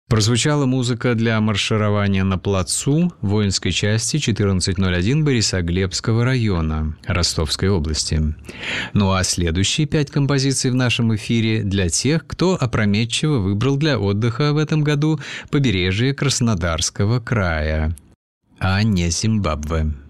Прозвучала музыка для марширования на плацу воинской части 1401 Борисоглебского района Ростовской области. Ну а следующие 5 композиций в нашем эфире для тех, кто опрометчиво выбрал для отдыха в этом году побережье Краснодарского края, а не Зимбабве.